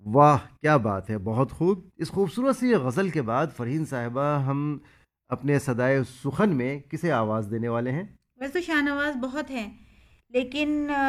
واہ کیا بات ہے، بہت خوب. اس خوبصورت سی غزل کے بعد فرحین صاحبہ ہم اپنے صدائے سخن میں کسے آواز دینے والے ہیں؟ ویسے تو شاہ نواز بہت ہیں، لیکن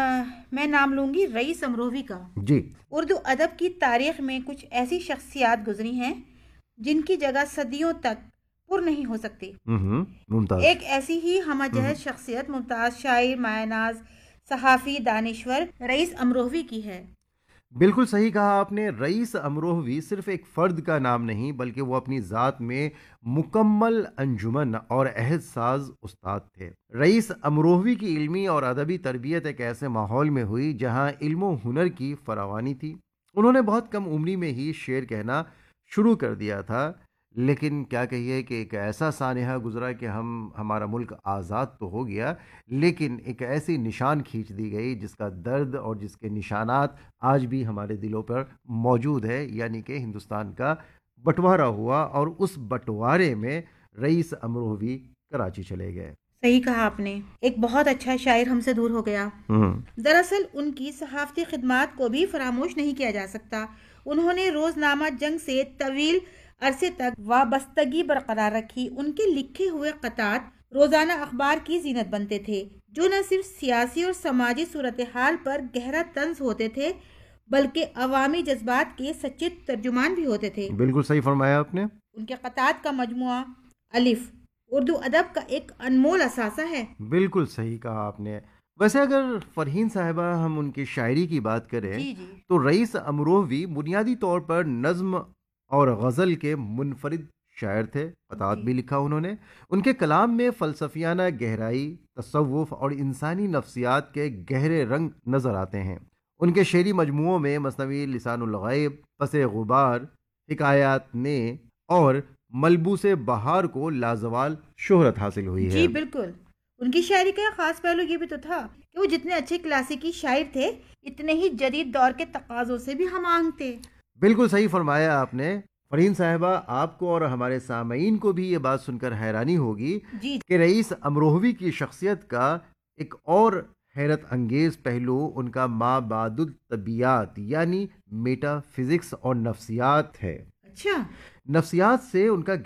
میں نام لوں گی رئیس امروہوی کا۔ جی. اردو ادب کی تاریخ میں کچھ ایسی شخصیات گزری ہیں جن کی جگہ صدیوں تک پر نہیں ہو سکتی۔ ممتاز. ایک ایسی ہی ہمہ ہوں. جہت شخصیت ممتاز شاعر، مایہ ناز، صحافی، دانشور رئیس امروہوی کی ہے۔ بالکل صحیح کہا آپ نے. رئیس امروہوی صرف ایک فرد کا نام نہیں بلکہ وہ اپنی ذات میں مکمل انجمن اور عہد ساز استاد تھے. رئیس امروہوی کی علمی اور ادبی تربیت ایک ایسے ماحول میں ہوئی جہاں علم و ہنر کی فراوانی تھی. انہوں نے بہت کم عمری میں ہی شعر کہنا شروع کر دیا تھا، لیکن کیا کہیے کہ ایک ایسا سانحہ گزرا کہ ہمارا ملک آزاد تو ہو گیا، لیکن ایک ایسی نشان کھینچ دی گئی جس کا درد اور جس کے نشانات آج بھی ہمارے دلوں پر موجود ہے، یعنی کہ ہندوستان کا بٹوارا ہوا اور اس بٹوارے میں رئیس امروہوی کراچی چلے گئے. صحیح کہا آپ نے، ایک بہت اچھا شاعر ہم سے دور ہو گیا۔ ہوں. دراصل ان کی صحافتی خدمات کو بھی فراموش نہیں کیا جا سکتا۔ انہوں نے روزنامہ جنگ سے طویل عرصے تک وابستگی برقرار رکھی۔ ان کے لکھے ہوئے خطات روزانہ اخبار کی زینت بنتے تھے، جو نہ صرف سیاسی اور سماجی صورتحال پر گہرا طنز ہوتے تھے بلکہ عوامی جذبات کے سچے ترجمان بھی ہوتے تھے۔ بالکل صحیح فرمایا آپ نے. ان کے خطات کا مجموعہ الف اردو ادب کا ایک انمول اثاثہ ہے۔ بالکل صحیح کہا آپ نے. ویسے اگر فرحین صاحبہ ہم ان کی شاعری کی بات کریں جی جی تو رئیس امروہوی بنیادی طور پر نظم اور غزل کے منفرد شاعر تھے. خطات جی بھی لکھا انہوں نے. ان کے کلام میں فلسفیانہ گہرائی، تصوف اور انسانی نفسیات کے گہرے رنگ نظر آتے ہیں. ان کے شعری مجموعوں میں مثنوی لسان الغیب، پس غبار، حکایات نے اور ملبوس بہار کو لازوال شہرت حاصل ہوئی ہے. جی بالکل، ان کی شاعری کا ایک خاص پہلو یہ بھی تو تھا کہ وہ جتنے اچھے کلاسیکی شاعر تھے اتنے ہی جدید دور کے تقاضوں سے بھی ہم آہنگ تھے۔ بالکل صحیح فرمایا آپ نے. فرین صاحبہ آپ کو اور ہمارے سامعین کو بھی یہ بات سن کر حیرانی ہوگی جی کہ رئیس امروہوی کی شخصیت کا ایک اور حیرت انگیز پہلو ان کا ما بعد الطبیعات یعنی میٹا فزکس اور نفسیات ہے. اچھا، نفسیات سے ان کا